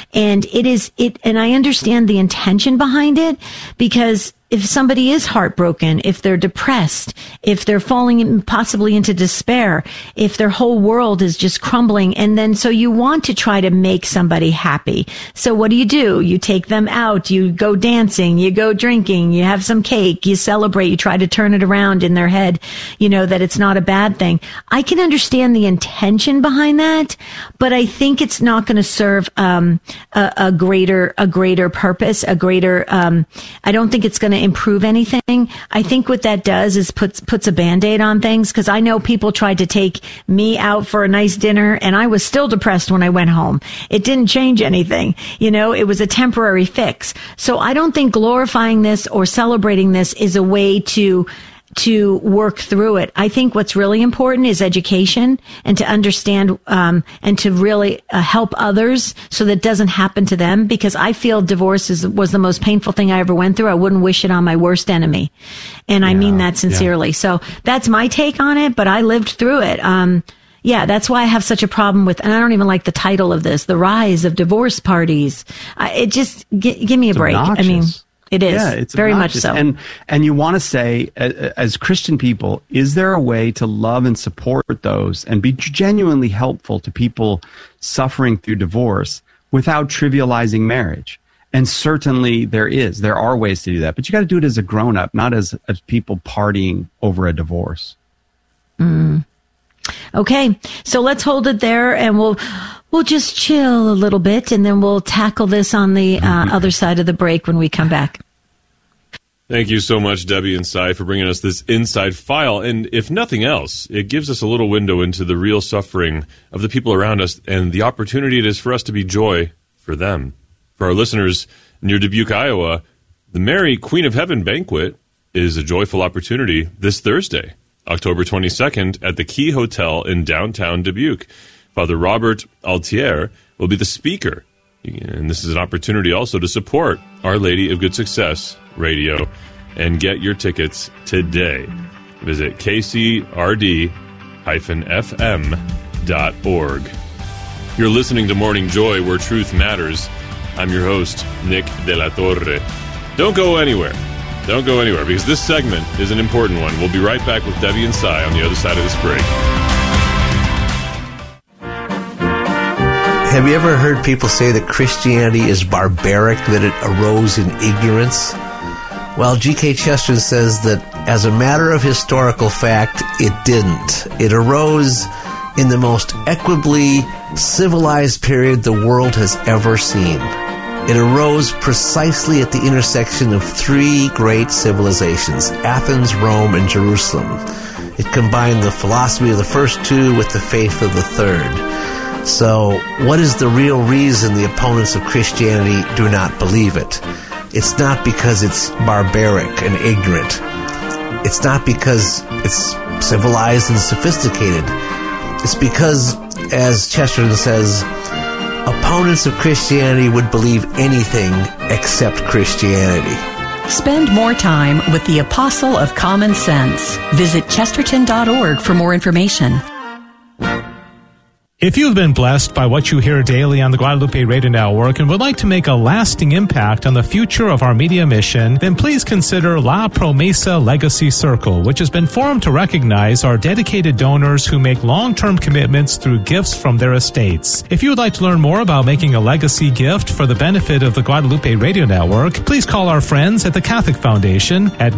And and I understand the intention behind it, because if somebody is heartbroken, if they're depressed, if they're falling possibly into despair, if their whole world is just crumbling, and then so you want to try to make somebody happy. So what do? You take them out, you go dancing, you go drinking, you have some cake, you celebrate, you try to turn it around in their head, that it's not a bad thing. I can understand the intention behind that, but I think it's not going to serve a greater purpose, I don't think it's going to improve anything. I think what that does is puts a Band-Aid on things, because I know people tried to take me out for a nice dinner and I was still depressed when I went home. It didn't change anything. It was a temporary fix. So I don't think glorifying this or celebrating this is a way to work through it. I think what's really important is education, and to understand and to really help others so that it doesn't happen to them, because I feel divorce was the most painful thing I ever went through. I wouldn't wish it on my worst enemy. And I mean that sincerely. Yeah. So that's my take on it, but I lived through it. That's why I have such a problem with, and I don't even like the title of this, The Rise of Divorce Parties. It just, give me a break. Obnoxious. I mean, it is. Yeah, it's very obnoxious. much so. And you want to say, as Christian people, is there a way to love and support those and be genuinely helpful to people suffering through divorce without trivializing marriage? And certainly there are ways to do that, but you got to do it as a grown-up, not as people partying over a divorce. Okay, so let's hold it there, and we'll just chill a little bit, and then we'll tackle this on the other side of the break when we come back. Thank you so much, Debbie and Cy, for bringing us this inside file. And if nothing else, it gives us a little window into the real suffering of the people around us and the opportunity it is for us to be joy for them. For our listeners near Dubuque, Iowa, the Mary Queen of Heaven banquet is a joyful opportunity this Thursday, October 22nd, at the Key Hotel in downtown Dubuque. Father Robert Altier will be the speaker. And this is an opportunity also to support Our Lady of Good Success Radio. And get your tickets today. Visit kcrd-fm.org. You're listening to Morning Joy, where truth matters. I'm your host, Nick De La Torre. Don't go anywhere. Don't go anywhere, because this segment is an important one. We'll be right back with Debbie and Cy on the other side of this break. Have you ever heard people say that Christianity is barbaric, that it arose in ignorance? Well, G.K. Chesterton says that as a matter of historical fact, it didn't. It arose in the most equably civilized period the world has ever seen. It arose precisely at the intersection of three great civilizations, Athens, Rome, and Jerusalem. It combined the philosophy of the first two with the faith of the third. So, what is the real reason the opponents of Christianity do not believe it? It's not because it's barbaric and ignorant. It's not because it's civilized and sophisticated. It's because, as Chesterton says, opponents of Christianity would believe anything except Christianity. Spend more time with the Apostle of Common Sense. Visit chesterton.org for more information. If you've been blessed by what you hear daily on the Guadalupe Radio Network and would like to make a lasting impact on the future of our media mission, then please consider La Promesa Legacy Circle, which has been formed to recognize our dedicated donors who make long-term commitments through gifts from their estates. If you would like to learn more about making a legacy gift for the benefit of the Guadalupe Radio Network, please call our friends at the Catholic Foundation at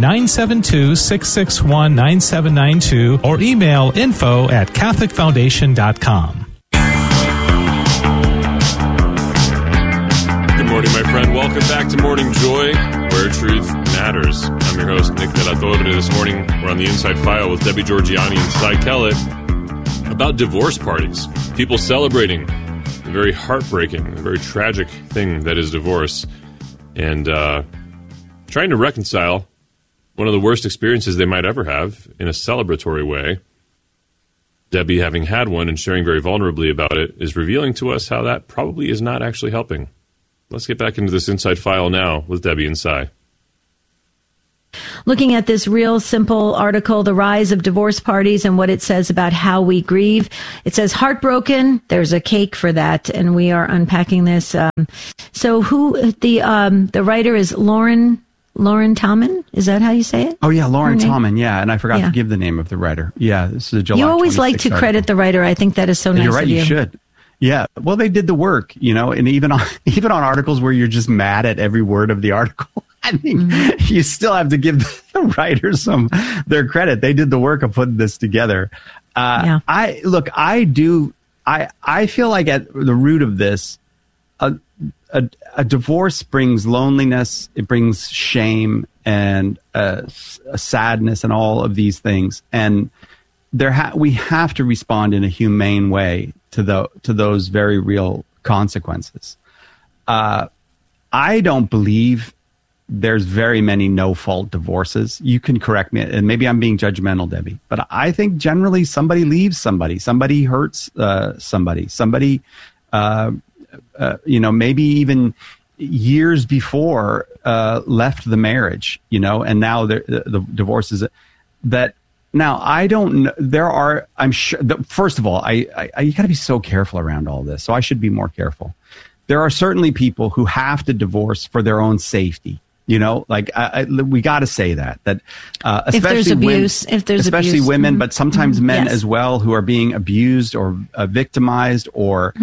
972-661-9792 or email info@catholicfoundation.com. Good morning, my friend. Welcome back to Morning Joy, where truth matters. I'm your host, Nick De La Torre. This morning, we're on the Inside File with Debbie Georgiani and Cy Kellett about divorce parties. People celebrating the very heartbreaking, the very tragic thing that is divorce, and trying to reconcile one of the worst experiences they might ever have in a celebratory way. Debbie, having had one and sharing very vulnerably about it, is revealing to us how that probably is not actually helping. Let's get back into this Inside File now with Debbie and Cy. looking at this real simple article, The Rise of Divorce Parties and what it says about how we grieve. It says heartbroken. There's a cake for that. And we are unpacking this. So the writer is Lauren Tallman? Is that how you say it? Oh, yeah, Lauren Tallman, yeah. And I forgot to give the name of the writer. Yeah, this is a July 26th You always like to credit article. the writer. I think that is so nice You're right, of you. you should. Yeah, well, they did the work, and even on articles where you're just mad at every word of the article, I mean, you still have to give the writers their credit. They did the work of putting this together. I feel like at the root of this, a divorce brings loneliness, it brings shame and a sadness and all of these things. And we have to respond in a humane way to those very real consequences. I don't believe there's very many no-fault divorces. You can correct me, and maybe I'm being judgmental, Debbie, but I think generally somebody leaves somebody hurts somebody, maybe even years before left the marriage, and now the divorce is that. Now, I don't know. I'm sure, first of all, you got to be so careful around all this. So I should be more careful. There are certainly people who have to divorce for their own safety. We got to say that especially if there's abuse, especially women, but sometimes men as well who are being abused or victimized or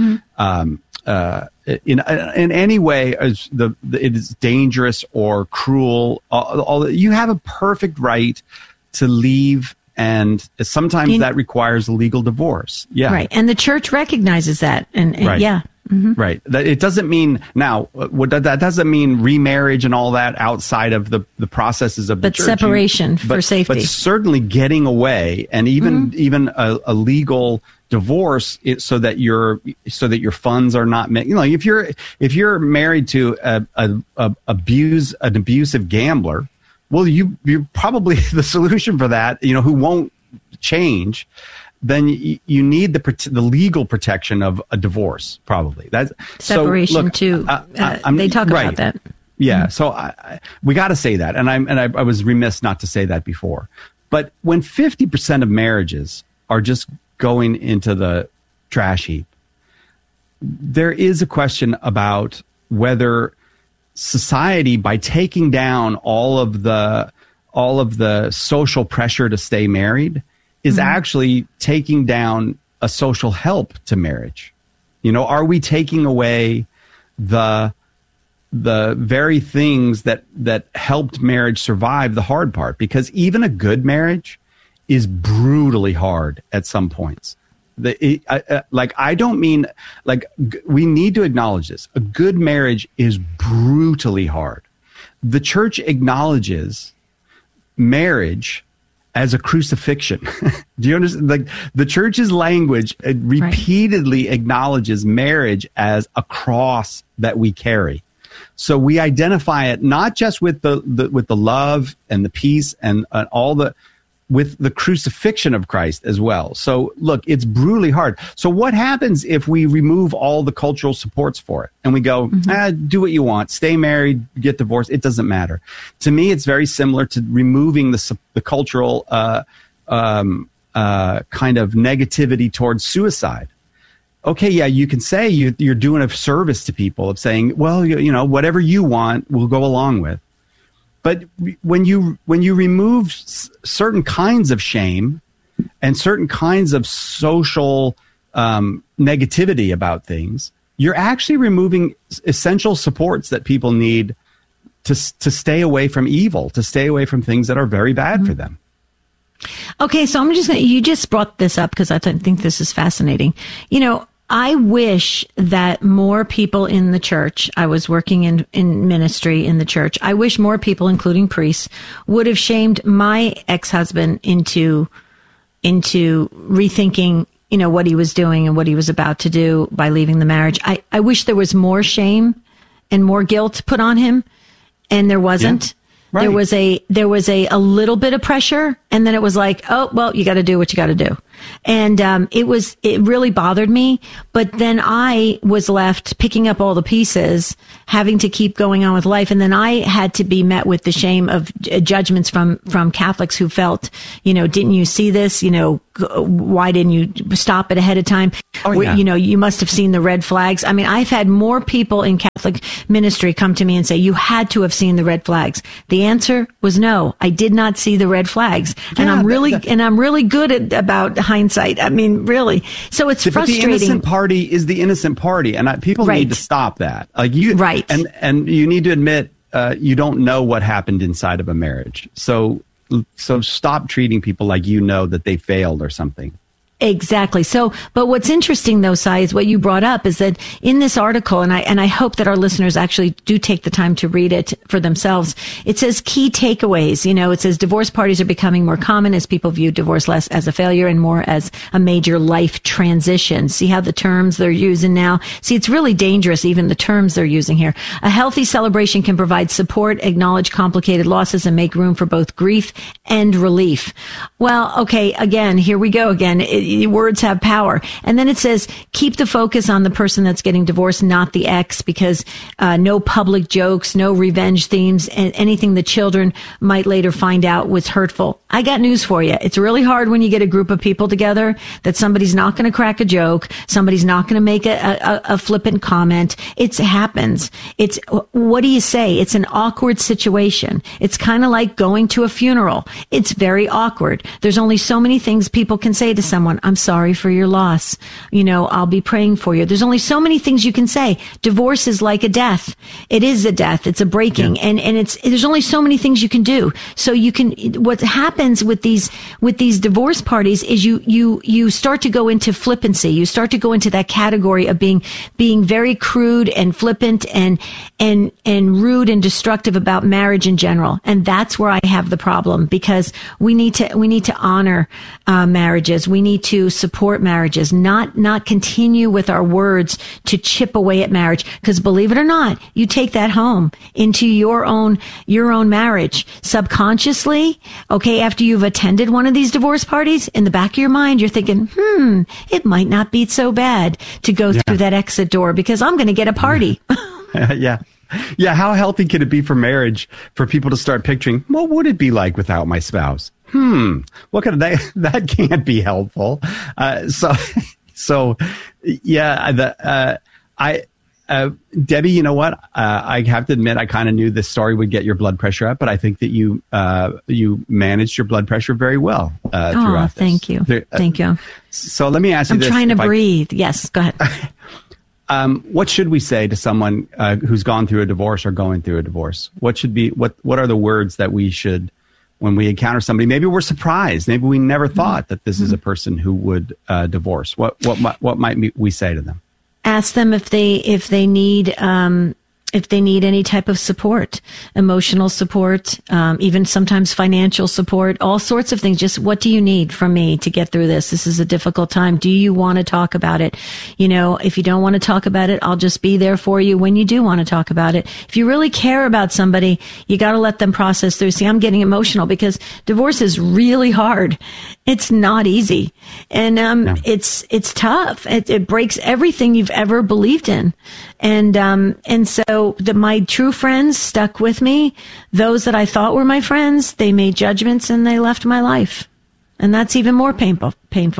in any way it is dangerous or cruel. You have a perfect right to leave. And sometimes that requires a legal divorce. Yeah. Right. And the church recognizes that. And right. Yeah. Mm-hmm. Right. It doesn't mean that doesn't mean remarriage and all that outside of the processes of the church. But separation for safety. But certainly getting away and even a legal divorce so that your funds are not if you're married to an abusive gambler, well, you're probably the solution for that, who won't change. Then you need the legal protection of a divorce, probably. That's separation so, look, too. They talk about that. Yeah, so we got to say that, and I was remiss not to say that before. But when 50% of marriages are just going into the trash heap, there is a question about whether society, by taking down all of the social pressure to stay married, is actually taking down a social help to marriage. Are we taking away the very things that helped marriage survive the hard part? Because even a good marriage is brutally hard at some points. I don't mean we need to acknowledge this. A good marriage is brutally hard. The church acknowledges marriage as a crucifixion. Do you understand? The church's language repeatedly acknowledges marriage as a cross that we carry. So we identify it not just with the love and the peace and with the crucifixion of Christ as well. So look, it's brutally hard. So what happens if we remove all the cultural supports for it and we go, do what you want, stay married, get divorced, it doesn't matter. To me, it's very similar to removing the cultural kind of negativity towards suicide. Okay, yeah, you can say you're doing a service to people of saying, well, whatever you want, we'll go along with. But when you remove certain kinds of shame and certain kinds of social negativity about things, you're actually removing essential supports that people need to stay away from evil, to stay away from things that are very bad for them. Okay, so you just brought this up because I think this is fascinating. I wish that more people in the church, I was working in ministry in the church, I wish more people, including priests, would have shamed my ex-husband into rethinking, what he was doing and what he was about to do by leaving the marriage. I wish there was more shame and more guilt put on him, and there wasn't. Right. There was a little bit of pressure, and then it was like, oh, well, you got to do what you got to do. And it really bothered me. But then I was left picking up all the pieces, having to keep going on with life. And then I had to be met with the shame of judgments from Catholics who felt, didn't you see this? Why didn't you stop it ahead of time? Oh, yeah. You must have seen the red flags. I mean, I've had more people in Catholic ministry come to me and say, you had to have seen the red flags. The answer was no, I did not see the red flags. And I'm really good about hindsight. I mean, really. So it's frustrating. The innocent party is the innocent party, and people need to stop that. Right. And you need to admit you don't know what happened inside of a marriage. So stop treating people like that they failed or something. Exactly. So, but what's interesting though, Sai, is what you brought up is that in this article, and I hope that our listeners actually do take the time to read it for themselves. It says key takeaways. It says divorce parties are becoming more common as people view divorce less as a failure and more as a major life transition. See how the terms they're using now? See, it's really dangerous, even the terms they're using here. A healthy celebration can provide support, acknowledge complicated losses, and make room for both grief and relief. Well, okay, again, here we go again. Words have power. And then it says, keep the focus on the person that's getting divorced, not the ex, because no public jokes, no revenge themes, and anything the children might later find out was hurtful. I got news for you. It's really hard when you get a group of people together that somebody's not going to crack a joke, somebody's not going to make a flippant comment. It happens. What do you say? It's an awkward situation. It's kind of like going to a funeral. It's very awkward. There's only so many things people can say to someone. I'm sorry for your loss. I'll be praying for you. There's only so many things you can say. Divorce is like a death. It is a death. It's a breaking. Yeah. And there's only so many things you can do. So what happens with these divorce parties is you start to go into flippancy. You start to go into that category of being very crude and flippant and rude and destructive about marriage in general. And that's where I have the problem, because we need to honor marriages. We need to support marriages, not continue with our words to chip away at marriage. Because believe it or not, you take that home into your own marriage subconsciously. Okay, after you've attended one of these divorce parties, in the back of your mind, you're thinking, it might not be so bad to go through that exit door because I'm going to get a party. Yeah. Yeah. How healthy could it be for marriage for people to start picturing, what would it be like without my spouse? What could that can't be helpful. Debbie, you know what? I have to admit, I kind of knew this story would get your blood pressure up, but I think that you managed your blood pressure very well throughout this. Thank you. Thank you. So let me ask you this. I'm trying to breathe. Yes, go ahead. What should we say to someone who's gone through a divorce or going through a divorce? What are the words that we should, when we encounter somebody, maybe we're surprised, maybe we never thought that this is a person who would divorce. What might we say to them? Ask them if they need any type of support, emotional support, even sometimes financial support, all sorts of things. Just what do you need from me to get through this? This is a difficult time. Do you want to talk about it? If you don't want to talk about it, I'll just be there for you when you do want to talk about it. If you really care about somebody, you got to let them process through. See, I'm getting emotional because divorce is really hard. It's not easy. And it's tough. It breaks everything you've ever believed in. And so my true friends stuck with me. Those that I thought were my friends, they made judgments and they left my life. And that's even more painful.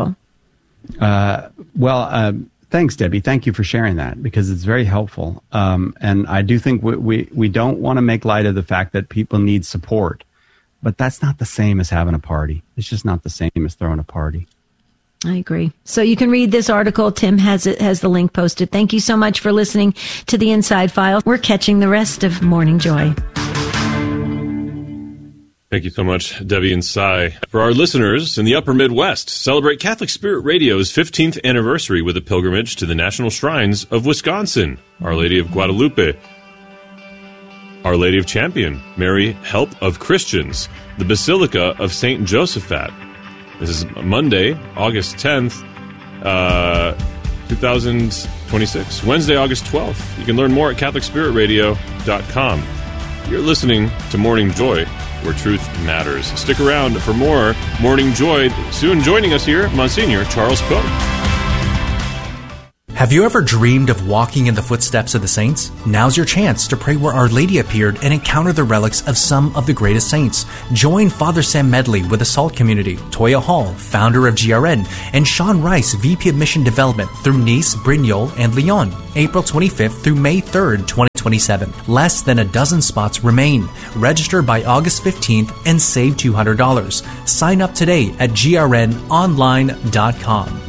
Thanks, Debbie. Thank you for sharing that, because it's very helpful. And I do think we don't want to make light of the fact that people need support, but that's not the same as having a party. It's just not the same as throwing a party. I agree. So you can read this article. Tim has the link posted. Thank you so much for listening to the Inside File. We're catching the rest of Morning Joy. Thank you so much, Debbie and Sai. For our listeners in the upper Midwest, celebrate Catholic Spirit Radio's 15th anniversary with a pilgrimage to the national shrines of Wisconsin, Our Lady of Guadalupe, Our Lady of Champion, Mary Help of Christians, the Basilica of St. Josephat. This is Monday, August 10th, 2026. Wednesday, August 12th. You can learn more at CatholicSpiritRadio.com. You're listening to Morning Joy, where truth matters. Stick around for more Morning Joy. Soon joining us here, Monsignor Charles Pope. Have you ever dreamed of walking in the footsteps of the saints? Now's your chance to pray where Our Lady appeared and encounter the relics of some of the greatest saints. Join Father Sam Medley with the SALT community, Toya Hall, founder of GRN, and Sean Rice, VP of Mission Development through Nice, Brignoles, and Lyon, April 25th through May 3rd, 2027. Less than a dozen spots remain. Register by August 15th and save $200. Sign up today at grnonline.com.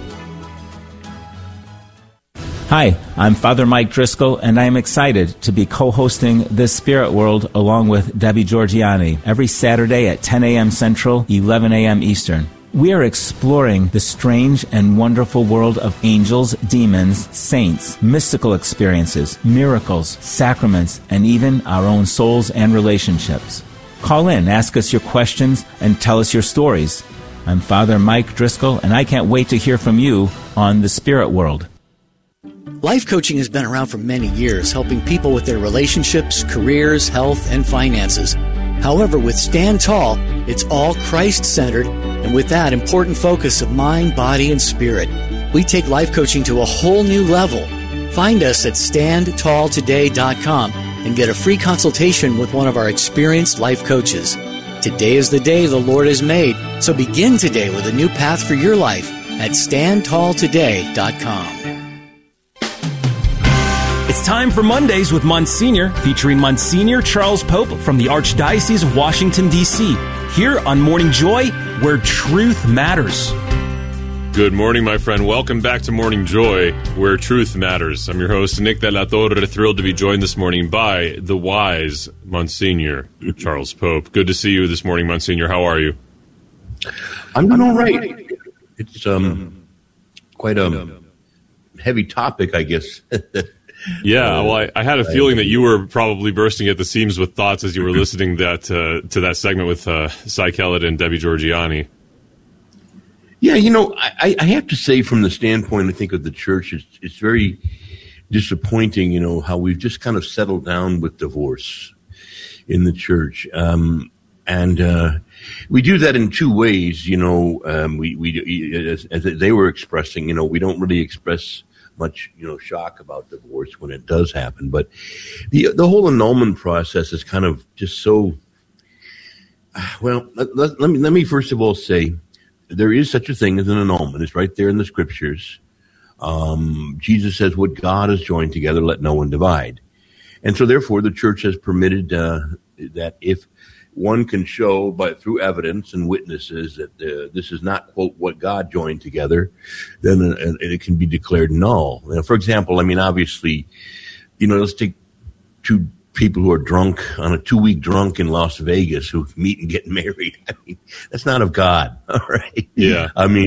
Hi, I'm Father Mike Driscoll, and I am excited to be co-hosting The Spirit World along with Debbie Georgianni every Saturday at 10 a.m. Central, 11 a.m. Eastern. We are exploring the strange and wonderful world of angels, demons, saints, mystical experiences, miracles, sacraments, and even our own souls and relationships. Call in, ask us your questions, and tell us your stories. I'm Father Mike Driscoll, and I can't wait to hear from you on The Spirit World. Life coaching has been around for many years, helping people with their relationships, careers, health, and finances. However, with Stand Tall, it's all Christ-centered, and with that important focus of mind, body, and spirit. We take life coaching to a whole new level. Find us at standtalltoday.com and get a free consultation with one of our experienced life coaches. Today is the day the Lord has made, so begin today with a new path for your life at standtalltoday.com. It's time for Mondays with Monsignor, featuring Monsignor Charles Pope from the Archdiocese of Washington, D.C., here on Morning Joy, where truth matters. Good morning, my friend. Welcome back to Morning Joy, where truth matters. I'm your host, Nick De La Torre, thrilled to be joined this morning by the wise Monsignor Charles Pope. Good to see you this morning, Monsignor. How are you? I'm doing all right. It's quite a heavy topic, I guess. Yeah, well, I had a feeling that you were probably bursting at the seams with thoughts as you were listening to that segment with Cy Kellett and Debbie Georgianni. Yeah, I have to say, from the standpoint, I think, of the church, it's very disappointing, how we've just kind of settled down with divorce in the church. And we do that in two ways, we as they were expressing, we don't really express much, shock about divorce when it does happen. But the whole annulment process is kind of just so, well, let me first of all say, there is such a thing as an annulment. It's right there in the scriptures. Jesus says, what God has joined together, let no one divide. And so therefore the church has permitted that if one can show through evidence and witnesses that this is not, quote, what God joined together, then it can be declared null. For example, obviously, let's take two people who are drunk on a 2-week drunk in Las Vegas who meet and get married. That's not of God. All right. Yeah.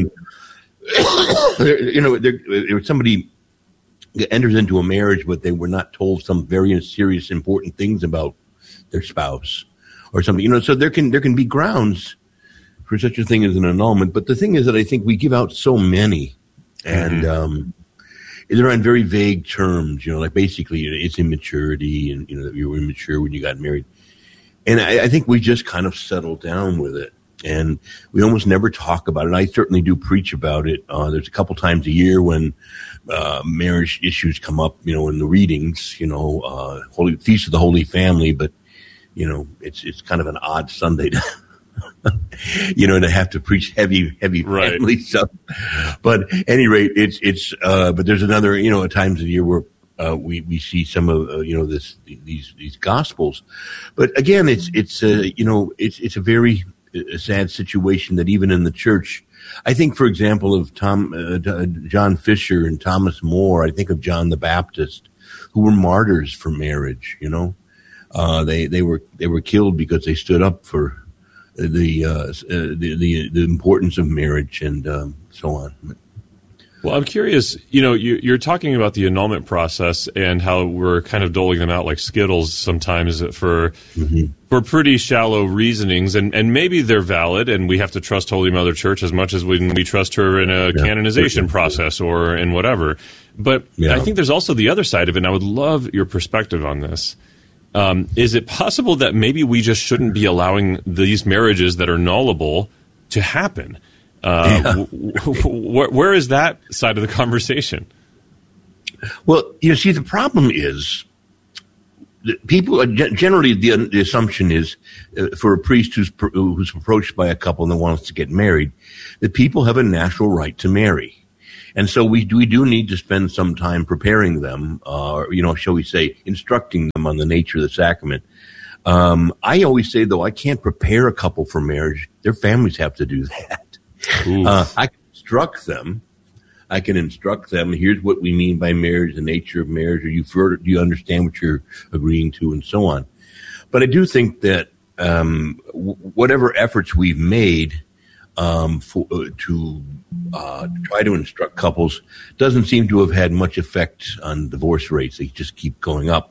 Somebody enters into a marriage, but they were not told some very serious, important things about their spouse or something, so there can be grounds for such a thing as an annulment. But the thing is that I think we give out so many, and they're on very vague terms, like basically it's immaturity, and that you were immature when you got married. And I think we just kind of settled down with it, and we almost never talk about it. I certainly do preach about it. There's a couple times a year when marriage issues come up, in the readings, Holy Feast of the Holy Family, but it's kind of an odd Sunday to, to have to preach heavy family stuff. But at any rate, but there's another, at times of the year where we see some of, these gospels. But again, it's a very sad situation that even in the church, I think, for example, of John Fisher and Thomas More, I think of John the Baptist, who were martyrs for marriage, They were killed because they stood up for the importance of marriage and so on. Well, I'm curious, you're talking about the annulment process and how we're kind of doling them out like Skittles sometimes for pretty shallow reasonings, and maybe they're valid, and we have to trust Holy Mother Church as much as when we trust her in a canonization process or in whatever. But I think there's also the other side of it, and I would love your perspective on this. Is it possible that maybe we just shouldn't be allowing these marriages that are nullable to happen? Where is that side of the conversation? Well, you see, the problem is that people generally the assumption is for a priest who's approached by a couple and that wants to get married, that people have a natural right to marry. And so we do need to spend some time preparing them, shall we say, instructing them on the nature of the sacrament. I always say, though, I can't prepare a couple for marriage. Their families have to do that. I can instruct them. Here's what we mean by marriage, the nature of marriage. Do you understand what you're agreeing to, and so on. But I do think that whatever efforts we've made to try to instruct couples doesn't seem to have had much effect on divorce rates. They just keep going up.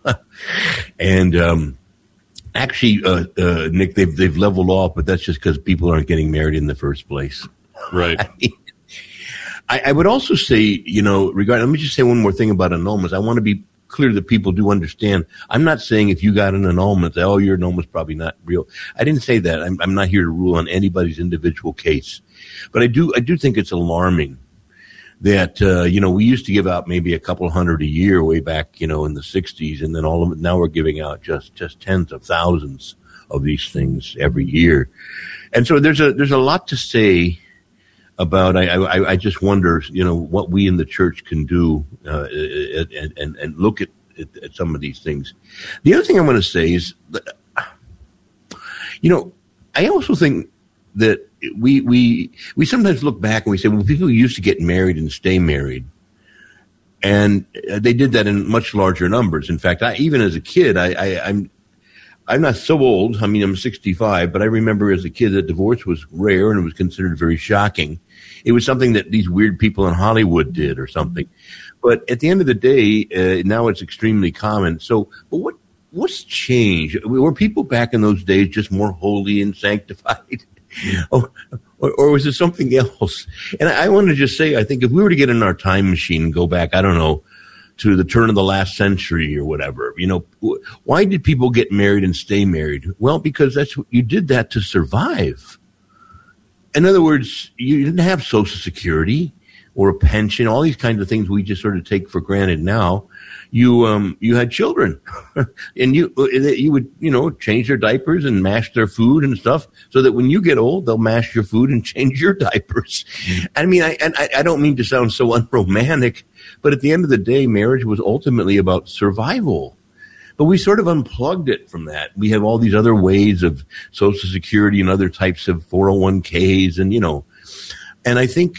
And actually, Nick, they've leveled off, but that's just because people aren't getting married in the first place. Right. I would also say, let me just say one more thing about annulments. I want to be clear that people do understand. I'm not saying if you got an annulment, your annulment's probably not real. I didn't say that. I'm not here to rule on anybody's individual case. But I do think it's alarming that, we used to give out maybe a couple hundred a year way back, in the 60s. And then now we're giving out just tens of thousands of these things every year. And so there's a lot to say about, I just wonder, what we in the church can do, and look at some of these things. The other thing I want to say is, I also think that we sometimes look back and we say, well, people used to get married and stay married. And they did that in much larger numbers. In fact, even as a kid, I'm not so old. I mean, I'm 65, but I remember as a kid that divorce was rare and it was considered very shocking. It was something that these weird people in Hollywood did or something. But at the end of the day, now it's extremely common. So, but what's changed? Were people back in those days just more holy and sanctified? Or was it something else? And I want to just say, I think if we were to get in our time machine and go back, I don't know, to the turn of the last century or whatever, why did people get married and stay married? Well, because you did that to survive. In other words, you didn't have Social Security or a pension, all these kinds of things we just sort of take for granted now. You had children and you would, change their diapers and mash their food and stuff so that when you get old, they'll mash your food and change your diapers. I mean, I don't mean to sound so unromantic, but at the end of the day, marriage was ultimately about survival. But we sort of unplugged it from that. We have all these other ways of Social Security and other types of 401ks and I think,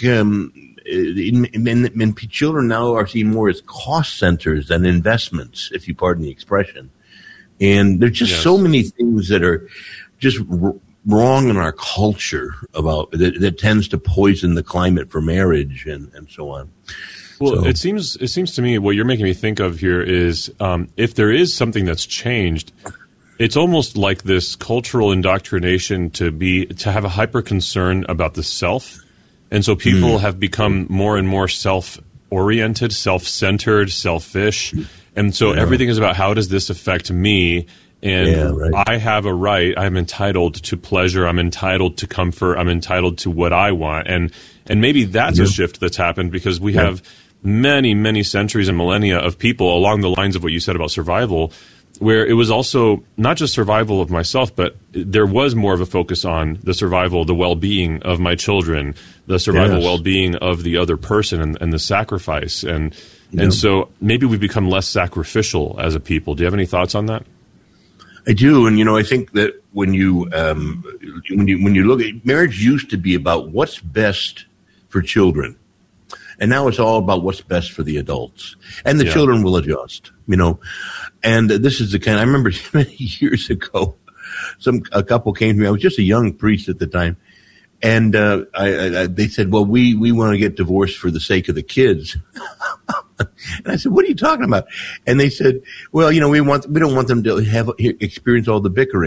children now are seen more as cost centers than investments, if you pardon the expression. And there's just so many things that are just wrong in our culture about that tends to poison the climate for marriage and so on. Well, it seems to me what you're making me think of here is if there is something that's changed, it's almost like this cultural indoctrination to have a hyper concern about the self. And so people have become more and more self-oriented, self-centered, selfish. And so everything is about how does this affect me? And I have a right. I'm entitled to pleasure. I'm entitled to comfort. I'm entitled to what I want. And maybe that's a shift that's happened because we have many, many centuries and millennia of people along the lines of what you said about survival, where it was also not just survival of myself, but there was more of a focus on the survival, the well-being of my children, the survival well-being of the other person and the sacrifice. And so maybe we've become less sacrificial as a people. Do you have any thoughts on that? I do. And, I think that when you look at marriage used to be about what's best for children. And now it's all about what's best for the adults. And the children will adjust, And this is the kind, I remember many years ago, a couple came to me. I was just a young priest at the time. And they said, well, we want to get divorced for the sake of the kids. And I said, what are you talking about? And they said, well, we don't want them to experience all the bickering.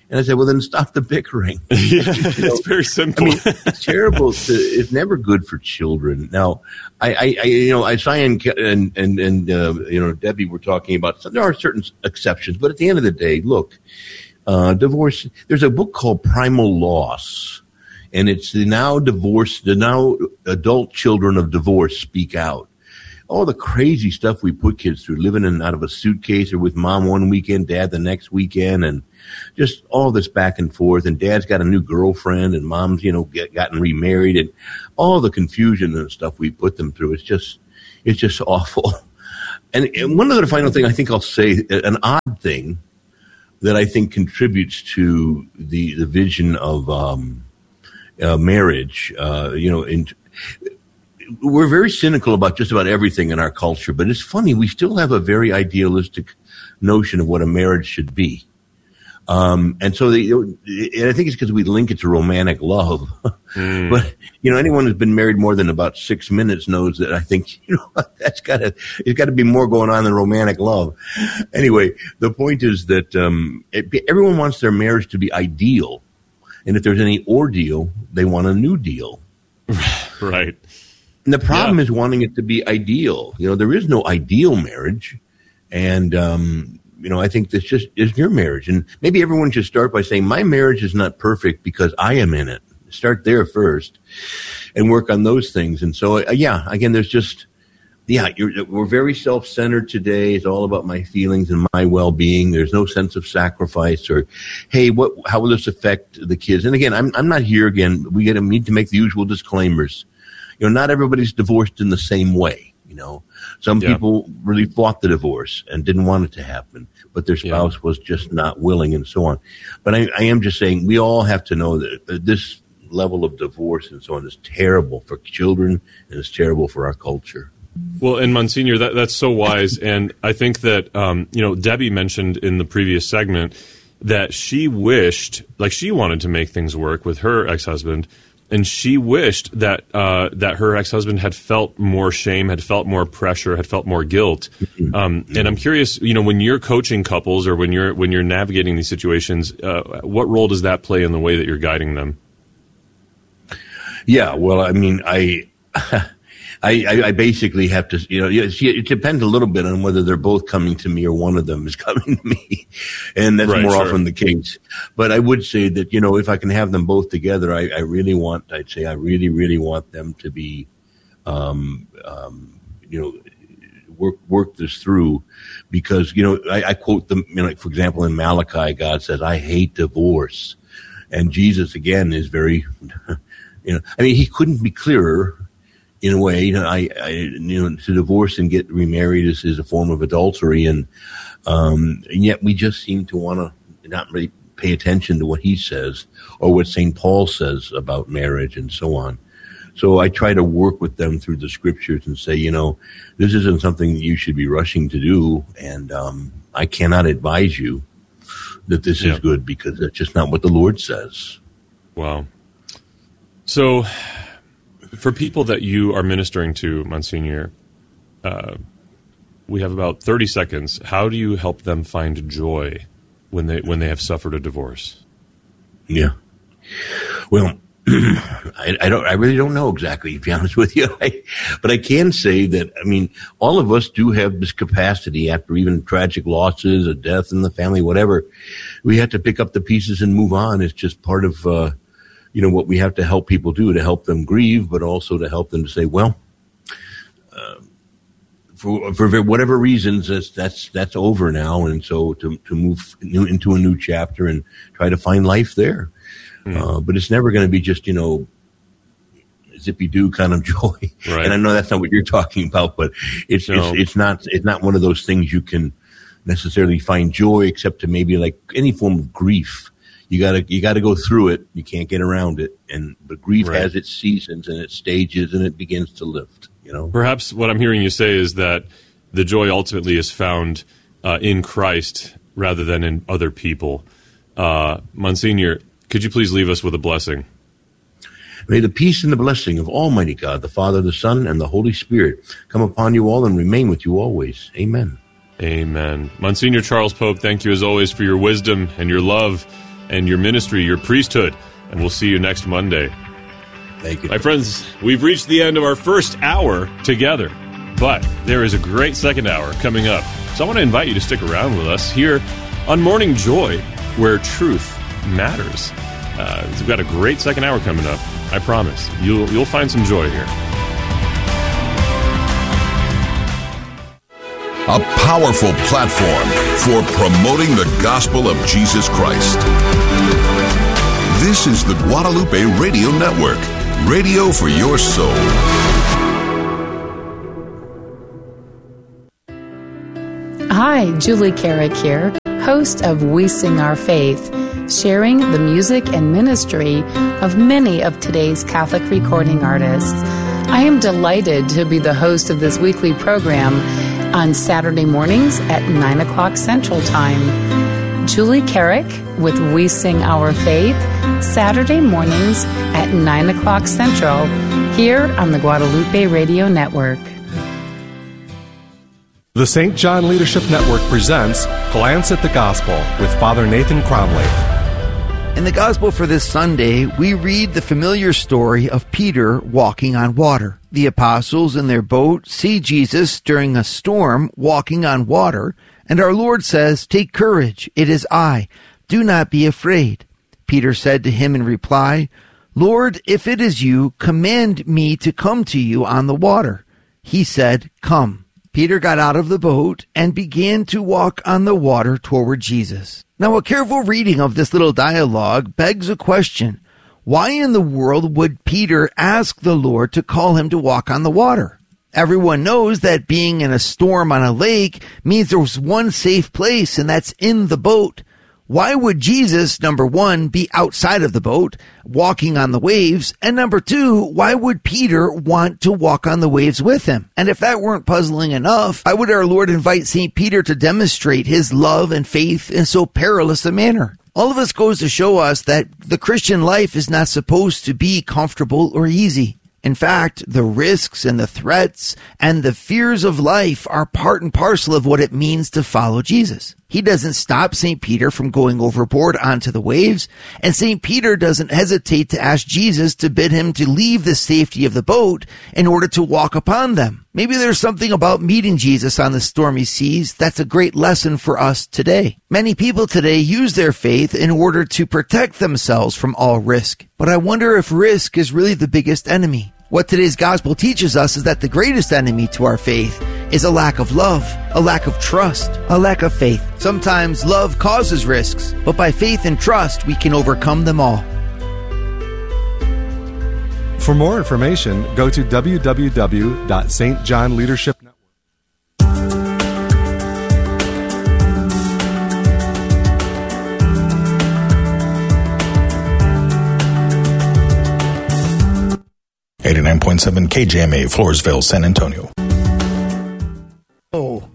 And I said, well, then stop the bickering. It's very simple. I mean, it's terrible. It's never good for children. Now, Cyan and Debbie were talking about, there are certain exceptions, but at the end of the day, look, divorce, there's a book called Primal Loss, and it's the now adult children of divorce speak out. All the crazy stuff we put kids through, living in out of a suitcase or with mom one weekend, dad the next weekend, and just all this back and forth. And dad's got a new girlfriend, and mom's, gotten remarried, and all the confusion and stuff we put them through. It's just awful. And one other final thing I think I'll say, an odd thing that I think contributes to the vision of marriage, we're very cynical about just about everything in our culture, but it's funny, we still have a very idealistic notion of what a marriage should be. And so and I think it's because we link it to romantic love. But, anyone who's been married more than about 6 minutes knows that I think, it's got to be more going on than romantic love. Anyway, the point is that everyone wants their marriage to be ideal. And if there's any ordeal, they want a new deal. Right. And the problem is wanting it to be ideal. There is no ideal marriage. And, I think this just is your marriage. And maybe everyone should start by saying, my marriage is not perfect because I am in it. Start there first and work on those things. And so, again, there's just, we're very self-centered today. It's all about my feelings and my well-being. There's no sense of sacrifice or, hey, how will this affect the kids? And again, I'm not here again. We need to make the usual disclaimers. Not everybody's divorced in the same way. Some people really fought the divorce and didn't want it to happen, but their spouse was just not willing and so on. But I am just saying we all have to know that this level of divorce and so on is terrible for children and it's terrible for our culture. Well, and Monsignor, that's so wise. And I think that, Debbie mentioned in the previous segment that she wished, she wanted to make things work with her ex-husband. And she wished that her ex-husband had felt more shame, had felt more pressure, had felt more guilt. And I'm curious, when you're coaching couples or when you're navigating these situations, what role does that play in the way that you're guiding them? Yeah, well, I mean, I basically have to, it depends a little bit on whether they're both coming to me or one of them is coming to me. And that's more often the case. But I would say that, if I can have them both together, I really want them to be, work this through because, I quote them, for example, in Malachi, God says, I hate divorce. And Jesus, again, is very, he couldn't be clearer. In a way, to divorce and get remarried is a form of adultery, and yet we just seem to want to not really pay attention to what he says or what St. Paul says about marriage and so on. So I try to work with them through the scriptures and say, this isn't something that you should be rushing to do, and I cannot advise you that this is good because that's just not what the Lord says. Wow. So, for people that you are ministering to, Monsignor, we have about 30 seconds. How do you help them find joy when they have suffered a divorce? Yeah. Well, I really don't know exactly, to be honest with you. But I can say that, all of us do have this capacity after even tragic losses, a death in the family, whatever. We have to pick up the pieces and move on. It's just part of, what we have to help people do to help them grieve, but also to help them to say, well, for whatever reasons, that's over now. And so to move into a new chapter and try to find life there. But it's never going to be just, zippy-doo kind of joy. Right. And I know that's not what you're talking about, but it's not one of those things you can necessarily find joy except to maybe like any form of grief. You gotta go through it. You can't get around it. But grief has its seasons and its stages, and it begins to lift. Perhaps what I'm hearing you say is that the joy ultimately is found in Christ rather than in other people. Monsignor, could you please leave us with a blessing? May the peace and the blessing of Almighty God, the Father, the Son, and the Holy Spirit come upon you all and remain with you always. Amen. Amen. Monsignor Charles Pope, thank you as always for your wisdom and your love and your ministry, your priesthood. And we'll see you next Monday. Thank you. My friends, we've reached the end of our first hour together, but there is a great second hour coming up. So I want to invite you to stick around with us here on Morning Joy, where truth matters. We've got a great second hour coming up. I promise. You'll find some joy here. A powerful platform for promoting the gospel of Jesus Christ. This is the Guadalupe Radio Network, radio for your soul. Hi, Julie Carrick here, host of We Sing Our Faith, sharing the music and ministry of many of today's Catholic recording artists. I am delighted to be the host of this weekly program on Saturday mornings at 9 o'clock Central Time. Julie Carrick with We Sing Our Faith, Saturday mornings at 9 o'clock Central, here on the Guadalupe Radio Network. The St. John Leadership Network presents Glance at the Gospel with Father Nathan Cromley. In the Gospel for this Sunday, we read the familiar story of Peter walking on water. The apostles in their boat see Jesus during a storm walking on water, and our Lord says, "Take courage, it is I. Do not be afraid." Peter said to him in reply, "Lord, if it is you, command me to come to you on the water." He said, "Come." Peter got out of the boat and began to walk on the water toward Jesus. Now, a careful reading of this little dialogue begs a question. Why in the world would Peter ask the Lord to call him to walk on the water? Everyone knows that being in a storm on a lake means there's one safe place, and that's in the boat. Why would Jesus, number one, be outside of the boat, walking on the waves? And number two, why would Peter want to walk on the waves with him? And if that weren't puzzling enough, why would our Lord invite St. Peter to demonstrate his love and faith in so perilous a manner? All of this goes to show us that the Christian life is not supposed to be comfortable or easy. In fact, the risks and the threats and the fears of life are part and parcel of what it means to follow Jesus. He doesn't stop St. Peter from going overboard onto the waves, and St. Peter doesn't hesitate to ask Jesus to bid him to leave the safety of the boat in order to walk upon them. Maybe there's something about meeting Jesus on the stormy seas that's a great lesson for us today. Many people today use their faith in order to protect themselves from all risk. But I wonder if risk is really the biggest enemy. What today's gospel teaches us is that the greatest enemy to our faith is a lack of love, a lack of trust, a lack of faith. Sometimes love causes risks, but by faith and trust, we can overcome them all. For more information, go to www.stjohnleadership.net. 89.7 KJMA, Floresville, San Antonio. Oh.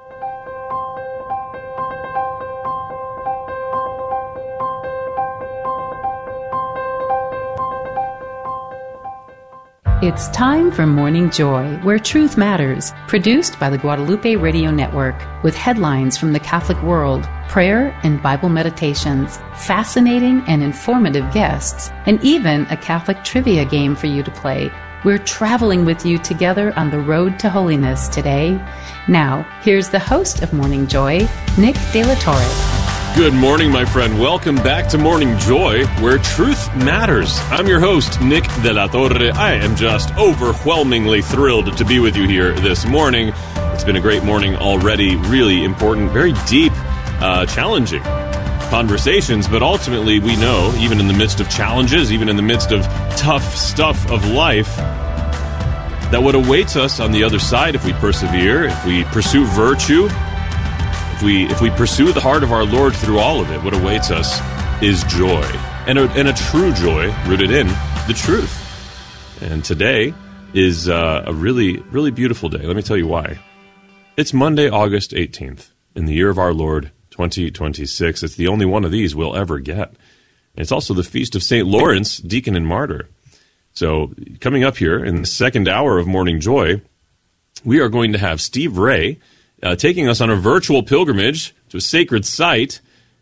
It's time for Morning Joy, where truth matters, produced by the Guadalupe Radio Network, with headlines from the Catholic world, prayer and Bible meditations, fascinating and informative guests, and even a Catholic trivia game for you to play. We're traveling with you together on the road to holiness today. Now, here's the host of Morning Joy, Nick De La Torre. Good morning, my friend. Welcome back to Morning Joy, where truth matters. I'm your host, Nick De La Torre. I am just overwhelmingly thrilled to be with you here this morning. It's been a great morning already, really important, very deep, challenging conversations, but ultimately we know, even in the midst of challenges, even in the midst of tough stuff of life, that what awaits us on the other side, if we persevere, if we pursue virtue, if we pursue the heart of our Lord through all of it, what awaits us is joy, and a true joy rooted in the truth. And today is a really, really beautiful day. Let me tell you why. It's Monday, August 18th, in the year of our Lord, 2026. It's the only one of these we'll ever get. And it's also the feast of St. Lawrence, Deacon and Martyr. So coming up here in the second hour of Morning Joy, we are going to have Steve Ray taking us on a virtual pilgrimage to a sacred site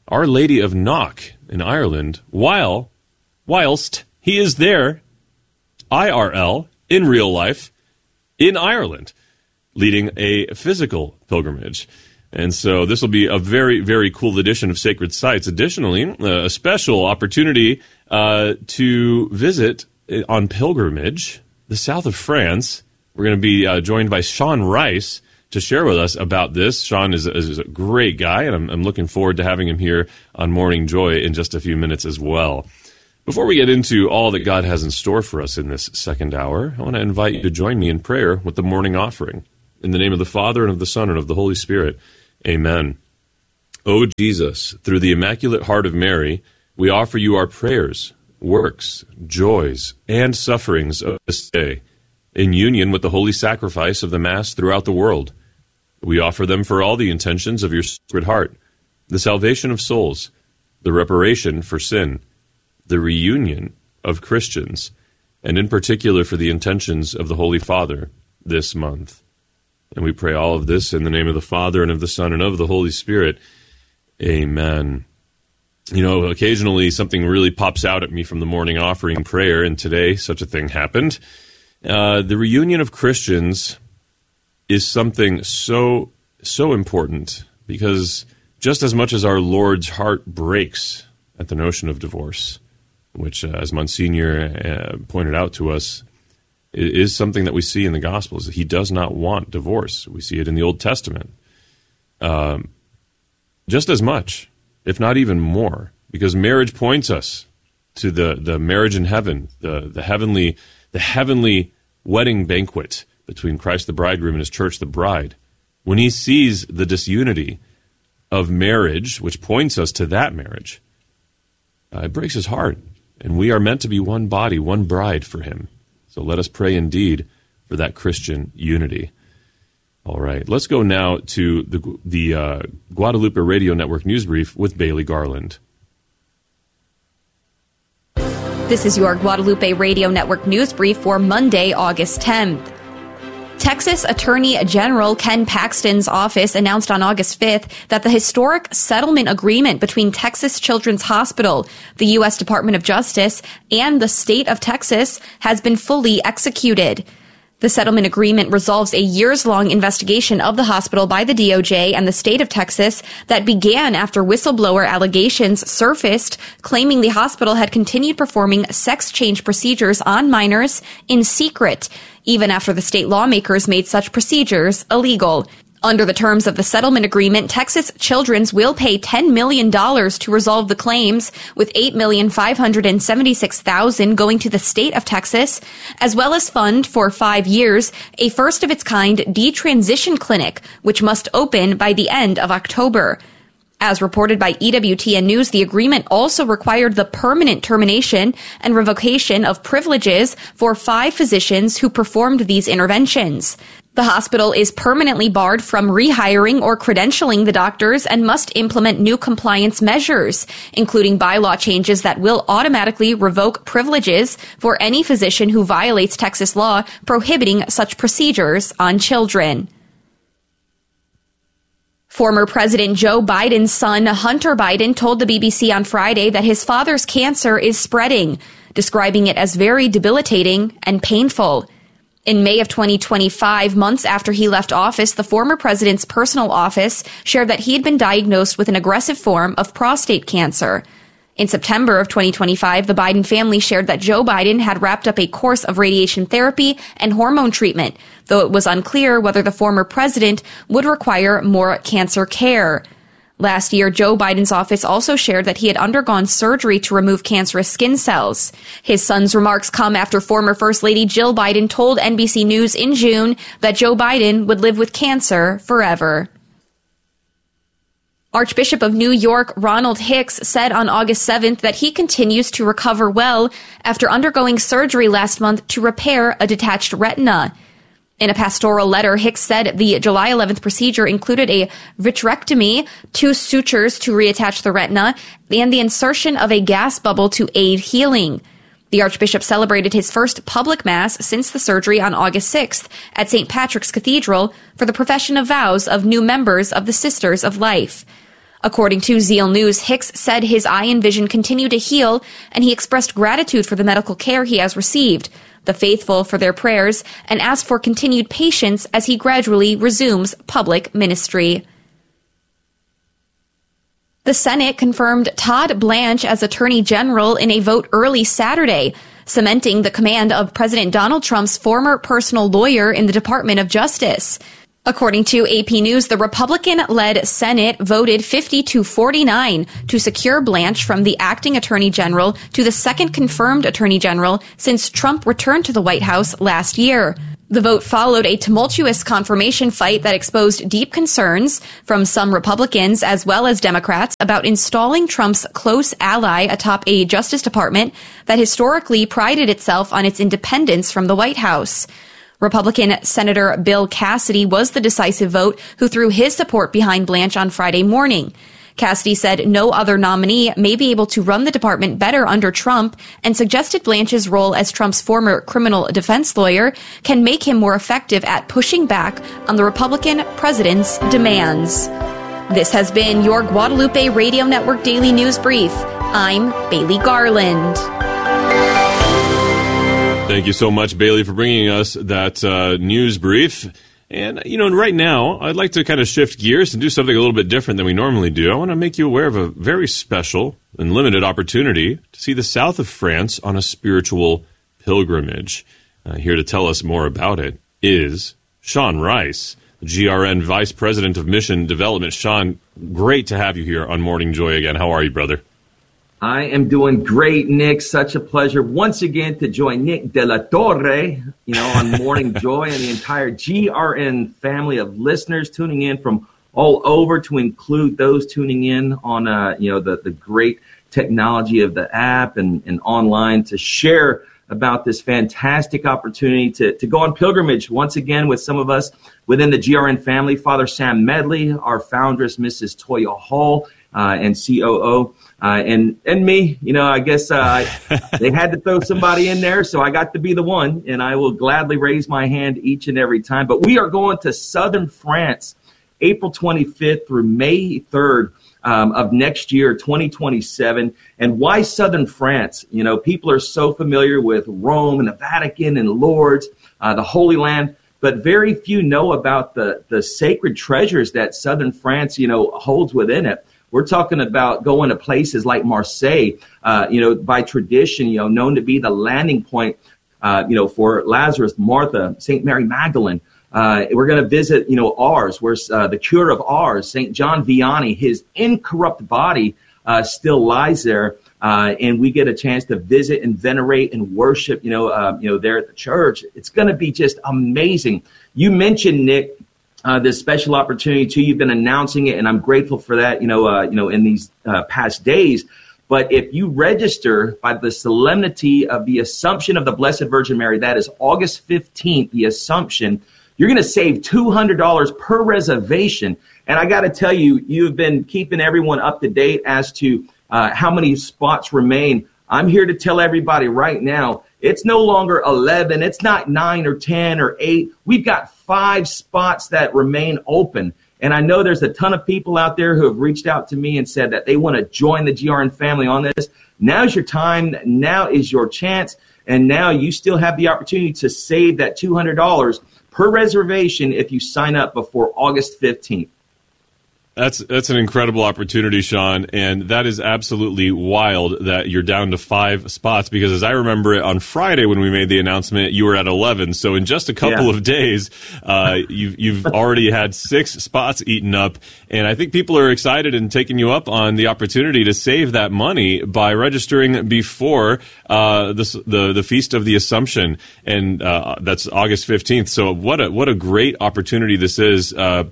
Our Lady of Knock in Ireland, whilst he is there, IRL, in real life, in Ireland, leading a physical pilgrimage. And so this will be a very, very cool edition of Sacred Sites. Additionally, a special opportunity to visit on pilgrimage the south of France. We're going to be joined by Sean Rice to share with us about this. Sean is a great guy, and I'm looking forward to having him here on Morning Joy in just a few minutes as well. Before we get into all that God has in store for us in this second hour, I want to invite you to join me in prayer with the morning offering. In the name of the Father, and of the Son, and of the Holy Spirit. Amen. O Jesus, through the Immaculate Heart of Mary, we offer you our prayers, works, joys, and sufferings of this day, in union with the holy sacrifice of the Mass throughout the world. We offer them for all the intentions of your Sacred Heart, the salvation of souls, the reparation for sin, the reunion of Christians, and in particular for the intentions of the Holy Father this month. And we pray all of this in the name of the Father, and of the Son, and of the Holy Spirit. Amen. You know, occasionally something really pops out at me from the morning offering prayer, and today such a thing happened. The reunion of Christians is something so important, because just as much as our Lord's heart breaks at the notion of divorce, which, as Monsignor pointed out to us, is something that we see in the Gospels. He does not want divorce. We see it in the Old Testament. Just as much, if not even more, because marriage points us to the marriage in heaven, the heavenly wedding banquet between Christ the bridegroom and his church, the bride. When he sees the disunity of marriage, which points us to that marriage, it breaks his heart. And we are meant to be one body, one bride for him. So let us pray indeed for that Christian unity. All right, let's go now to the Guadalupe Radio Network News Brief with Bailey Garland. This is your Guadalupe Radio Network News Brief for Monday, August 10th. Texas Attorney General Ken Paxton's office announced on August 5th that the historic settlement agreement between Texas Children's Hospital, the U.S. Department of Justice, and the state of Texas has been fully executed. The settlement agreement resolves a years-long investigation of the hospital by the DOJ and the state of Texas that began after whistleblower allegations surfaced, claiming the hospital had continued performing sex change procedures on minors in secret, even after the state lawmakers made such procedures illegal. Under the terms of the settlement agreement, Texas Children's will pay $10 million to resolve the claims, with $8,576,000 going to the state of Texas, as well as fund for 5 years a first-of-its-kind detransition clinic, which must open by the end of October. As reported by EWTN News, the agreement also required the permanent termination and revocation of privileges for 5 physicians who performed these interventions. The hospital is permanently barred from rehiring or credentialing the doctors and must implement new compliance measures, including bylaw changes that will automatically revoke privileges for any physician who violates Texas law prohibiting such procedures on children. Former President Joe Biden's son, Hunter Biden, told the BBC on Friday that his father's cancer is spreading, describing it as very debilitating and painful. In May of 2025, months after he left office, the former president's personal office shared that he had been diagnosed with an aggressive form of prostate cancer. In September of 2025, the Biden family shared that Joe Biden had wrapped up a course of radiation therapy and hormone treatment, though it was unclear whether the former president would require more cancer care. Last year, Joe Biden's office also shared that he had undergone surgery to remove cancerous skin cells. His son's remarks come after former First Lady Jill Biden told NBC News in June that Joe Biden would live with cancer forever. Archbishop of New York Ronald Hicks said on August 7th that he continues to recover well after undergoing surgery last month to repair a detached retina. In a pastoral letter, Hicks said the July 11th procedure included a vitrectomy, 2 sutures to reattach the retina, and the insertion of a gas bubble to aid healing. The Archbishop celebrated his first public Mass since the surgery on August 6th at St. Patrick's Cathedral for the profession of vows of new members of the Sisters of Life. According to Zeal News, Hicks said his eye and vision continue to heal, and he expressed gratitude for the medical care he has received, the faithful for their prayers, and asked for continued patience as he gradually resumes public ministry. The Senate confirmed Todd Blanche as Attorney General in a vote early Saturday, cementing the command of President Donald Trump's former personal lawyer in the Department of Justice. According to AP News, the Republican-led Senate voted 50-49 to secure Blanche from the acting Attorney General to the second confirmed Attorney General since Trump returned to the White House last year. The vote followed a tumultuous confirmation fight that exposed deep concerns from some Republicans as well as Democrats about installing Trump's close ally atop a Justice Department that historically prided itself on its independence from the White House. Republican Senator Bill Cassidy was the decisive vote who threw his support behind Blanche on Friday morning. Cassidy said no other nominee may be able to run the department better under Trump and suggested Blanche's role as Trump's former criminal defense lawyer can make him more effective at pushing back on the Republican president's demands. This has been your Guadalupe Radio Network Daily News Brief. I'm Bailey Garland. Thank you so much, Bailey, for bringing us that news brief. And, right now, I'd like to kind of shift gears and do something a little bit different than we normally do. I want to make you aware of a very special and limited opportunity to see the south of France on a spiritual pilgrimage. Here to tell us more about it is Sean Rice, GRN Vice President of Mission Development. Sean, great to have you here on Morning Joy again. How are you, brother? I am doing great, Nick. Such a pleasure once again to join Nick De La Torre, on Morning Joy and the entire GRN family of listeners tuning in from all over, to include those tuning in on, the great technology of the app and online, to share about this fantastic opportunity to go on pilgrimage once again with some of us within the GRN family. Father Sam Medley, our foundress, Mrs. Toya Hall, and COO. And me, I guess they had to throw somebody in there, so I got to be the one, and I will gladly raise my hand each and every time. But we are going to southern France, April 25th through May 3rd of next year, 2027. And why southern France? People are so familiar with Rome and the Vatican and Lourdes, the Holy Land, but very few know about the sacred treasures that southern France, holds within it. We're talking about going to places like Marseille, by tradition, known to be the landing point, for Lazarus, Martha, St. Mary Magdalene. We're going to visit, Ars, where the cure of Ars, St. John Vianney, his incorrupt body still lies there. And we get a chance to visit and venerate and worship, there at the church. It's going to be just amazing. You mentioned, Nick, this special opportunity too. You've been announcing it, and I'm grateful for that, in these past days. But if you register by the solemnity of the Assumption of the Blessed Virgin Mary, that is August 15th, the Assumption, you're going to save $200 per reservation. And I got to tell you, you've been keeping everyone up to date as to how many spots remain. I'm here to tell everybody right now, it's no longer 11. It's not 9 or 10 or 8. We've got 5 spots that remain open. And I know there's a ton of people out there who have reached out to me and said that they want to join the GRN family on this. Now's your time. Now is your chance. And now you still have the opportunity to save that $200 per reservation if you sign up before August 15th. That's an incredible opportunity, Sean, and that is absolutely wild that you're down to 5 spots, because as I remember it on Friday when we made the announcement, you were at 11. So in just a couple of days, you've already had 6 spots eaten up, and I think people are excited and taking you up on the opportunity to save that money by registering before the Feast of the Assumption, and that's August 15th. So what a great opportunity this is.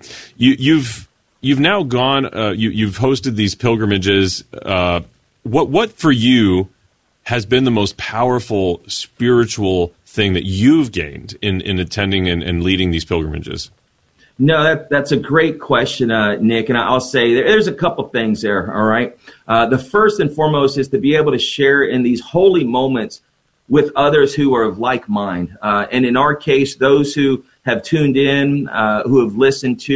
You've now gone. You've hosted these pilgrimages. What for you has been the most powerful spiritual thing that you've gained in attending and leading these pilgrimages? No, that's a great question, Nick. And I'll say there's a couple things there. All right. The first and foremost is to be able to share in these holy moments with others who are of like mind. And in our case, those who have tuned in, who have listened to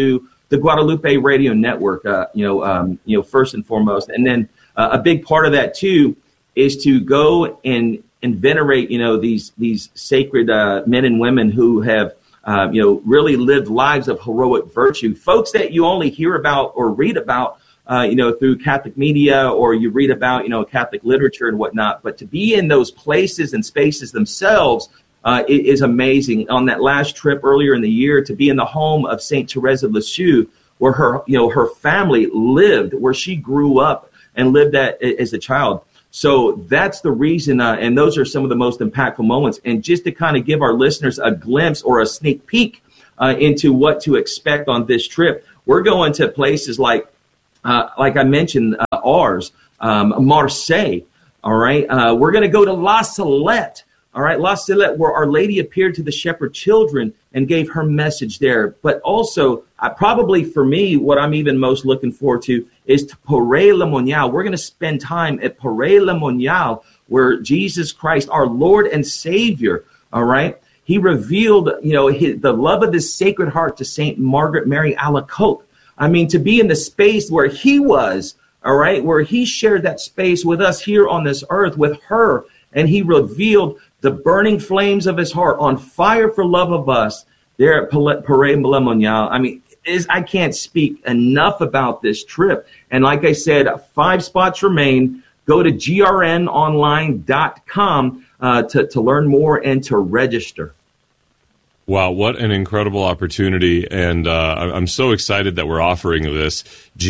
the Guadalupe Radio Network, first and foremost. And then a big part of that, too, is to go and venerate, these sacred men and women who have, really lived lives of heroic virtue. Folks that you only hear about or read about, through Catholic media, or you read about, Catholic literature and whatnot. But to be in those places and spaces themselves is amazing. On that last trip earlier in the year, to be in the home of Saint Therese of Lisieux, where her family lived, where she grew up and lived as a child. So that's the reason, and those are some of the most impactful moments. And just to kind of give our listeners a glimpse or a sneak peek into what to expect on this trip, we're going to places like I mentioned, Marseille. All right. We're going to go to La Salette. All right. La Salette, where Our Lady appeared to the shepherd children and gave her message there. But also, probably for me, what I'm even most looking forward to is to Paray-le-Monial. We're going to spend time at Paray-le-Monial, where Jesus Christ, our Lord and Savior, all right, he revealed, the love of his Sacred Heart to Saint Margaret Mary Alacoque. I mean, to be in the space where he was, all right, where he shared that space with us here on this earth with her, and he revealed the burning flames of his heart on fire for love of us there at Paray-le-Monial. I mean, I can't speak enough about this trip. And like I said, 5 spots remain. Go to grnonline.com to learn more and to register. Wow, what an incredible opportunity. And I'm so excited that we're offering this,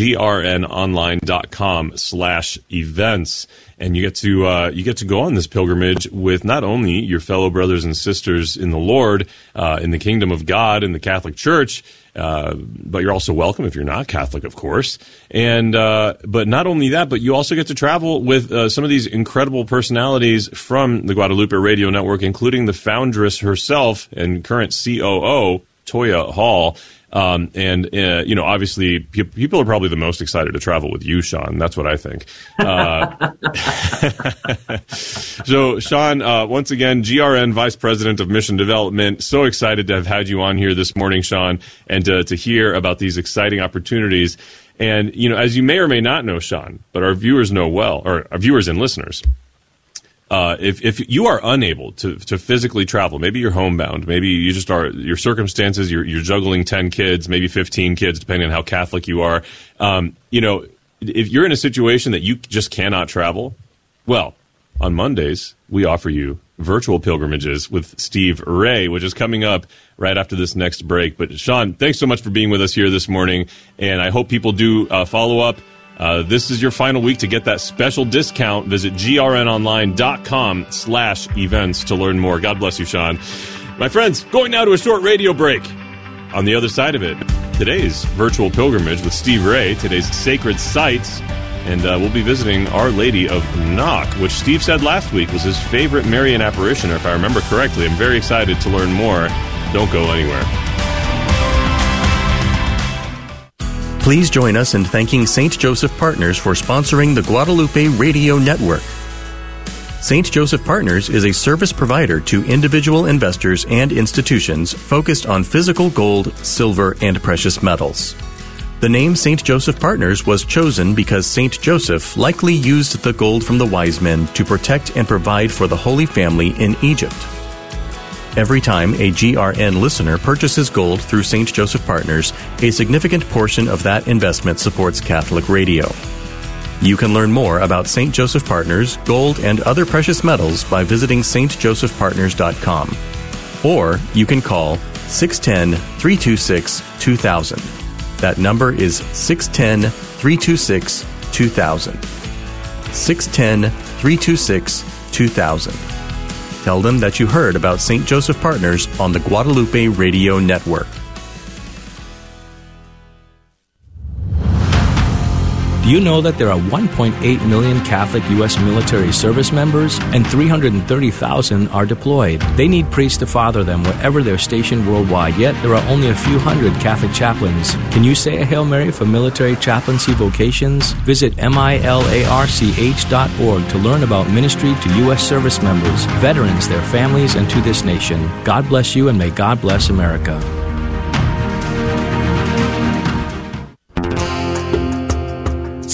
grnonline.com/events. And you get to go on this pilgrimage with not only your fellow brothers and sisters in the Lord, in the kingdom of God, in the Catholic Church, but you're also welcome if you're not Catholic, of course. And but not only that, but you also get to travel with some of these incredible personalities from the Guadalupe Radio Network, including the foundress herself and current COO, Toya Hall. Obviously, people are probably the most excited to travel with you, Sean. That's what I think. So, Sean, once again, GRN Vice President of Mission Development. So excited to have had you on here this morning, Sean, and to hear about these exciting opportunities. And, as you may or may not know, Sean, but our viewers know well, or our viewers and listeners, if you are unable to physically travel, maybe you're homebound, maybe you just are, your circumstances, you're juggling 10 kids, maybe 15 kids, depending on how Catholic you are. If you're in a situation that you just cannot travel, well, on Mondays, we offer you virtual pilgrimages with Steve Ray, which is coming up right after this next break. But Sean, thanks so much for being with us here this morning. And I hope people do follow up. This is your final week to get that special discount. Visit grnonline.com/events to learn more. God bless you, Sean. My friends, going now to a short radio break. On the other side of it, today's virtual pilgrimage with Steve Ray, today's sacred sites, and we'll be visiting Our Lady of Knock, which Steve said last week was his favorite Marian apparition, if I remember correctly. I'm very excited to learn more. Don't go anywhere. Please join us in thanking St. Joseph Partners for sponsoring the Guadalupe Radio Network. St. Joseph Partners is a service provider to individual investors and institutions focused on physical gold, silver, and precious metals. The name St. Joseph Partners was chosen because St. Joseph likely used the gold from the wise men to protect and provide for the Holy Family in Egypt. Every time a GRN listener purchases gold through St. Joseph Partners, a significant portion of that investment supports Catholic radio. You can learn more about St. Joseph Partners, gold, and other precious metals by visiting stjosephpartners.com. Or you can call 610-326-2000. That number is 610-326-2000. 610-326-2000. Tell them that you heard about St. Joseph Partners on the Guadalupe Radio Network. Do you know that there are 1.8 million Catholic U.S. military service members and 330,000 are deployed? They need priests to father them wherever they're stationed worldwide, yet there are only a few hundred Catholic chaplains. Can you say a Hail Mary for military chaplaincy vocations? Visit milarch.org to learn about ministry to U.S. service members, veterans, their families, and to this nation. God bless you, and may God bless America.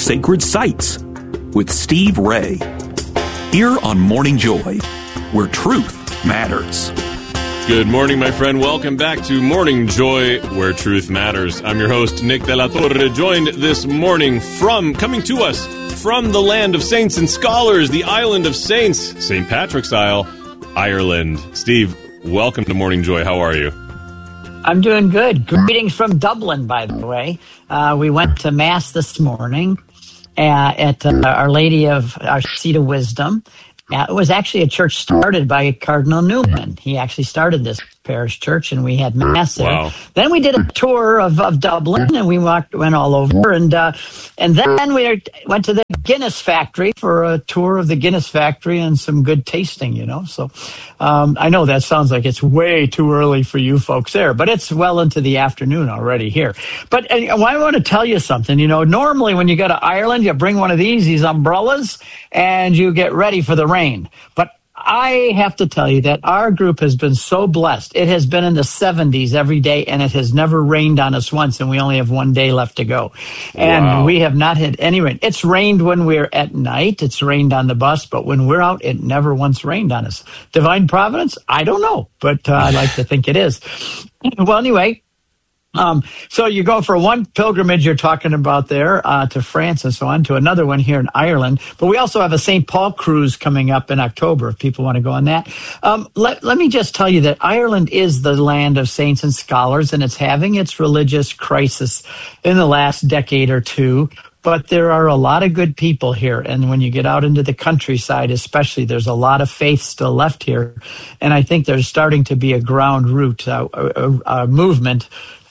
Sacred Sites with Steve Ray. Here on Morning Joy, where truth matters. Good morning, my friend. Welcome back to Morning Joy, where truth matters. I'm your host, Nick De La Torre, joined this morning coming to us from the land of saints and scholars, the island of saints, St. Patrick's Isle, Ireland. Steve, welcome to Morning Joy. How are you? I'm doing good. Greetings from Dublin, by the way. We went to Mass this morning at Our Lady of Our Seat of Wisdom. It was actually a church started by Cardinal Newman. He actually started this parish church, and we had Mass there. Wow. Then we did a tour of Dublin, and we went all over, and then we went to the Guinness factory for a tour of the Guinness factory and some good tasting, So I know that sounds like it's way too early for you folks there, but it's well into the afternoon already here. But I want to tell you something. Normally when you go to Ireland, you bring one of these umbrellas, and you get ready for the rain. But I have to tell you that our group has been so blessed. It has been in the 70s every day, and it has never rained on us once, and we only have one day left to go. And we have not had any rain. It's rained when we're at night. It's rained on the bus, but when we're out, it never once rained on us. Divine providence? I don't know, but I like to think it is. Well, anyway, so you go for one pilgrimage you're talking about there to France and so on, to another one here in Ireland. But we also have a St. Paul cruise coming up in October if people want to go on that. Let me just tell you that Ireland is the land of saints and scholars, and it's having its religious crisis in the last decade or two. But there are a lot of good people here. And when you get out into the countryside, especially, there's a lot of faith still left here. And I think there's starting to be a ground root movement.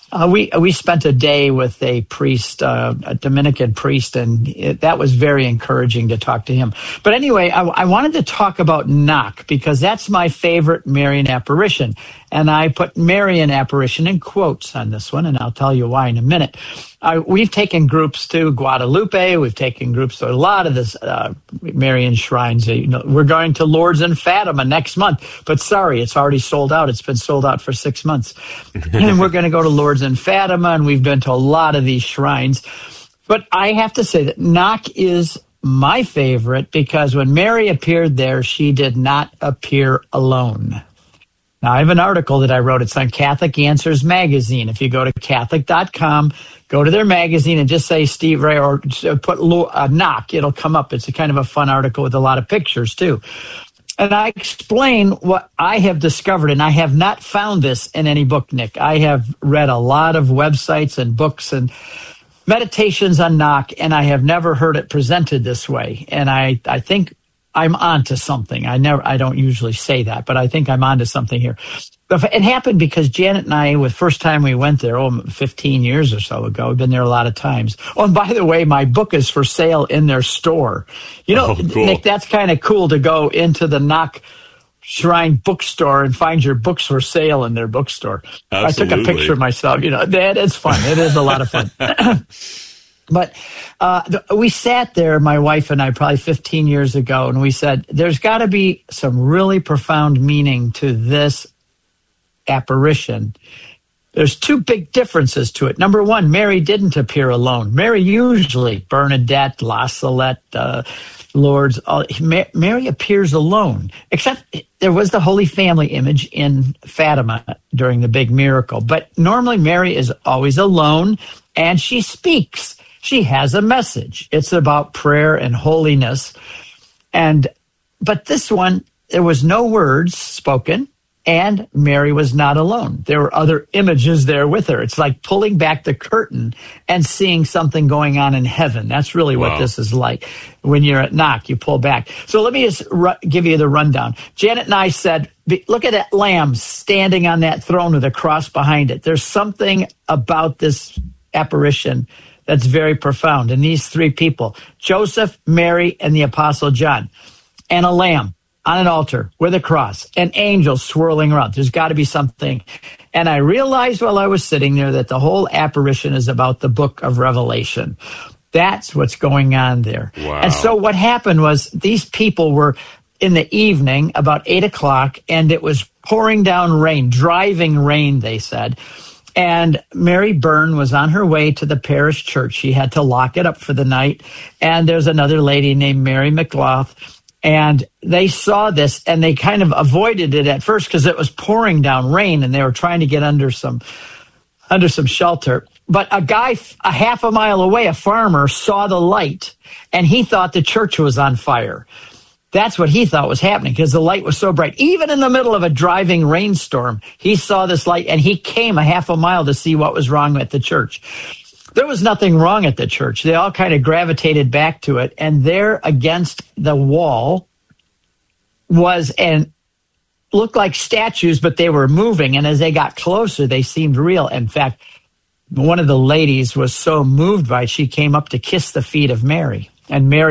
We spent a day with a priest, a Dominican priest, and that was very encouraging to talk to him. But anyway, I wanted to talk about Knock because that's my favorite Marian apparition. And I put Marian apparition in quotes on this one, and I'll tell you why in a minute. We've taken groups to Guadalupe. We've taken groups to a lot of this Marian shrines. We're going to Lourdes and Fatima next month. But sorry, it's already sold out. It's been sold out for 6 months. And we're going to go to Lourdes and Fatima, and we've been to a lot of these shrines. But I have to say that Knock is my favorite because when Mary appeared there, she did not appear alone. Now, I have an article that I wrote. It's on Catholic Answers magazine. If you go to Catholic.com, go to their magazine and just say Steve Ray or put Knock, it'll come up. It's a kind of a fun article with a lot of pictures, too. And I explain what I have discovered, and I have not found this in any book, Nick. I have read a lot of websites and books and meditations on Knock, and I have never heard it presented this way. And I think I'm onto something. I don't usually say that, but I think I'm onto something here. It happened because Janet and I, the first time we went there, 15 years or so ago, we've been there a lot of times. Oh, and by the way, my book is for sale in their store. Cool. Nick, that's kind of cool to go into the Knock Shrine bookstore and find your books for sale in their bookstore. Absolutely. I took a picture of myself. That is fun. It is a lot of fun. But we sat there, my wife and I, probably 15 years ago, and we said, there's got to be some really profound meaning to this apparition. There's two big differences to it. Number one, Mary didn't appear alone. Mary usually, Bernadette, La Salette, Lourdes, Mary appears alone, except there was the Holy Family image in Fatima during the big miracle. But normally Mary is always alone, and she speaks. She has a message. It's about prayer and holiness. But this one, there was no words spoken, and Mary was not alone. There were other images there with her. It's like pulling back the curtain and seeing something going on in heaven. That's really what this is like. When you're at Knock, you pull back. So let me just give you the rundown. Janet and I said, look at that lamb standing on that throne with a cross behind it. There's something about this apparition that's very profound. And these three people, Joseph, Mary, and the Apostle John, and a lamb on an altar with a cross, and angels swirling around. There's got to be something. And I realized while I was sitting there that the whole apparition is about the book of Revelation. That's what's going on there. Wow. And so what happened was these people were in the evening, about 8 o'clock, and it was pouring down rain, driving rain, they said. And Mary Byrne was on her way to the parish church. She had to lock it up for the night. And there's another lady named Mary McLough. And they saw this and they kind of avoided it at first because it was pouring down rain and they were trying to get under some shelter. But a guy a half a mile away, a farmer, saw the light and he thought the church was on fire. That's what he thought was happening because the light was so bright. Even in the middle of a driving rainstorm, he saw this light and he came a half a mile to see what was wrong at the church. There was nothing wrong at the church. They all kind of gravitated back to it. And there against the wall looked like statues, but they were moving. And as they got closer, they seemed real. In fact, one of the ladies was so moved by it, she came up to kiss the feet of Mary. And Mary